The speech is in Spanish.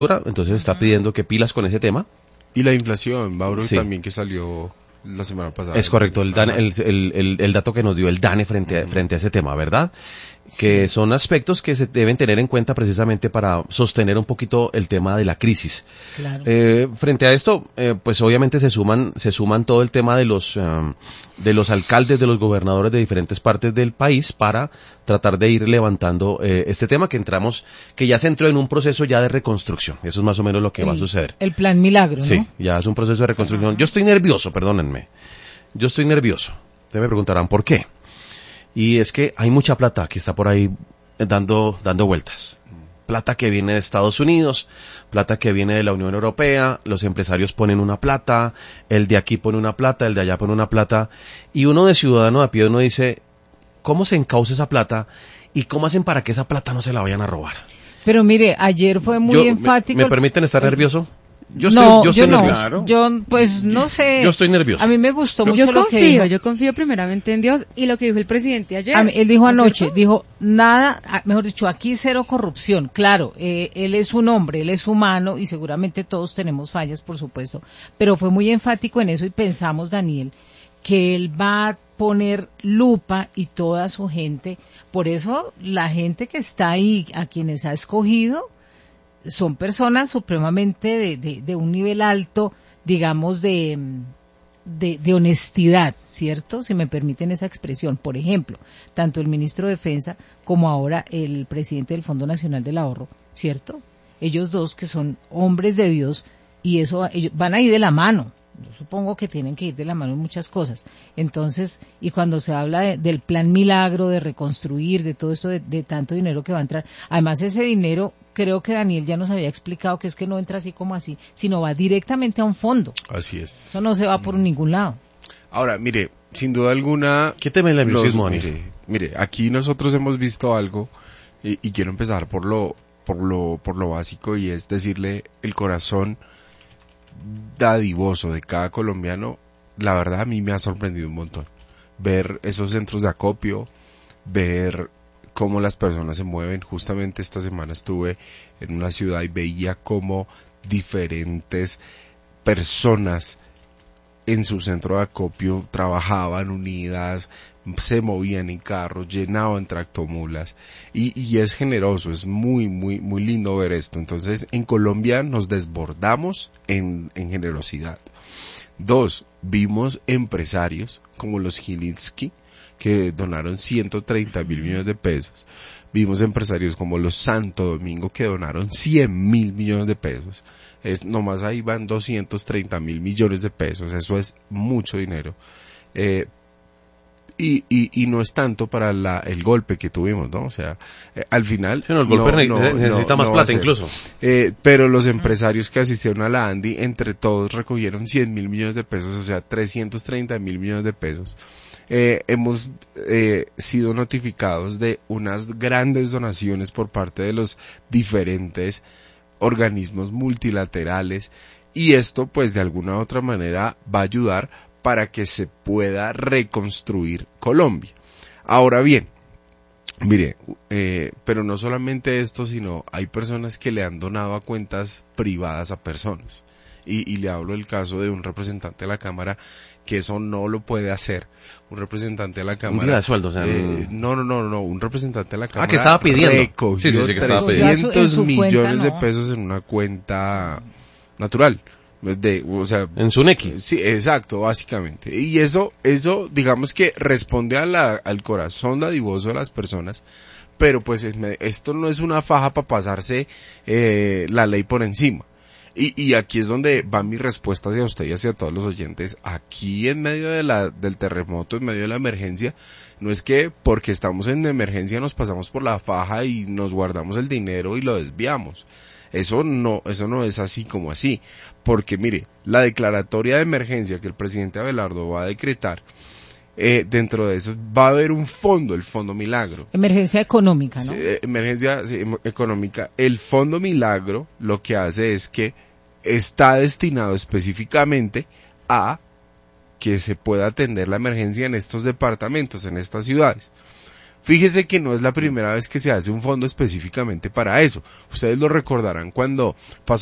entonces está pidiendo que pilas con ese tema. Y la inflación, Mauro, Sí. también que salió la semana pasada. Es correcto, el dato que nos dio el DANE frente a ese tema, ¿verdad? Que son aspectos que se deben tener en cuenta precisamente para sostener un poquito el tema de la crisis. Claro. Frente a esto, pues obviamente se suman todo el tema de los alcaldes, de los gobernadores de diferentes partes del país para tratar de ir levantando este tema que ya se entró en un proceso ya de reconstrucción. Eso es más o menos lo que va a suceder. El plan Milagro, ¿no? Sí, ya es un proceso de reconstrucción. Yo estoy nervioso, perdónenme. Yo estoy nervioso. Ustedes me preguntarán por qué. Y es que hay mucha plata que está por ahí dando vueltas. Plata que viene de Estados Unidos, plata que viene de la Unión Europea, los empresarios ponen una plata, el de aquí pone una plata, el de allá pone una plata, y uno de ciudadano a pie uno dice, ¿cómo se encauce esa plata? ¿Y cómo hacen para que esa plata no se la vayan a robar? Pero mire, ayer fue muy enfático. ¿Me permiten estar nervioso? Yo no, estoy no. nervioso. Yo, pues, no sé. Yo estoy nervioso. A mí me gustó mucho lo que dijo. Yo confío primeramente en Dios y lo que dijo el presidente ayer. Él dijo anoche, ¿cierto? dijo, nada, mejor dicho, aquí cero corrupción. Claro, él es un hombre, él es humano y seguramente todos tenemos fallas, por supuesto. Pero fue muy enfático en eso y pensamos, Daniel, que él va a poner lupa y toda su gente. Por eso la gente que está ahí, a quienes ha escogido, son personas supremamente de un nivel alto, digamos, de honestidad, ¿cierto? Si me permiten esa expresión. Por ejemplo, tanto el ministro de Defensa como ahora el presidente del Fondo Nacional del Ahorro, ¿cierto? Ellos dos que son hombres de Dios y eso ellos van a ir de la mano. Yo supongo que tienen que ir de la mano en muchas cosas. Entonces, y cuando se habla del plan Milagro, de reconstruir, de todo esto, de tanto dinero que va a entrar, además ese dinero, creo que Daniel ya nos había explicado que es que no entra así como así, sino va directamente a un fondo. Así es. Eso no se va por ningún lado. Ahora, mire, sin duda alguna... ¿Qué tema el nerviosismo, Daniel? Mire, aquí nosotros hemos visto algo, y quiero empezar por lo básico, y es decirle el corazón dadivoso de cada colombiano. La verdad a mí me ha sorprendido un montón ver esos centros de acopio, ver cómo las personas se mueven. Justamente esta semana estuve en una ciudad y veía cómo diferentes personas en su centro de acopio trabajaban unidas, se movían en carros, llenaban tractomulas, y es generoso, es muy lindo ver esto. Entonces, en Colombia nos desbordamos en generosidad. 2, vimos empresarios como los Gilinski, que donaron 130 mil millones de pesos. Vimos empresarios como los Santo Domingo, que donaron 100 mil millones de pesos. Nomás ahí van 230 mil millones de pesos. Eso es mucho dinero. Y no es tanto para el golpe que tuvimos, ¿no? O sea, al final... Sí, no, el golpe necesita más plata incluso. Pero los empresarios que asistieron a la ANDI, entre todos recogieron 100 mil millones de pesos, o sea, 330 mil millones de pesos. Hemos sido notificados de unas grandes donaciones por parte de los diferentes organismos multilaterales, y esto pues de alguna u otra manera va a ayudar para que se pueda reconstruir Colombia. Ahora bien, mire, pero no solamente esto, sino hay personas que le han donado a cuentas privadas a personas. Y le hablo del caso de un representante de la Cámara que eso no lo puede hacer. Un representante de la Cámara... Un día de sueldo, o sea... No, un representante de la Cámara... que estaba pidiendo. Recogió que estaba pidiendo. 300 millones de pesos en una cuenta natural. En su Nequi. Sí, exacto, básicamente. Y eso, digamos que responde al corazón dadivoso de las personas, pero pues esto no es una faja para pasarse la ley por encima. Y aquí es donde va mi respuesta hacia usted y hacia todos los oyentes. Aquí en medio del terremoto, en medio de la emergencia, no es que porque estamos en emergencia nos pasamos por la faja y nos guardamos el dinero y lo desviamos. Eso no es así como así. Porque mire, la declaratoria de emergencia que el presidente Abelardo va a decretar, dentro de eso va a haber un fondo, el Fondo Milagro. Emergencia económica, ¿no? Sí, emergencia económica. El Fondo Milagro lo que hace es que está destinado específicamente a que se pueda atender la emergencia en estos departamentos, en estas ciudades. Fíjese que no es la primera vez que se hace un fondo específicamente para eso. Ustedes lo recordarán cuando pasó